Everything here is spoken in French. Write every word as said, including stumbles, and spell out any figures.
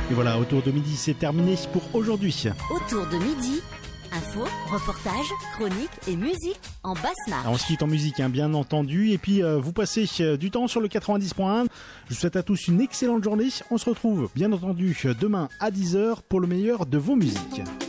Et voilà, Autour de midi, c'est terminé pour aujourd'hui. Autour de midi, info, reportage, chronique et musique en Basse-Marche. On se quitte en musique, hein, bien entendu. Et puis, euh, vous passez euh, du temps sur le quatre-vingt-dix point un. Je vous souhaite à tous une excellente journée. On se retrouve, bien entendu, demain à dix heures pour le meilleur de vos musiques.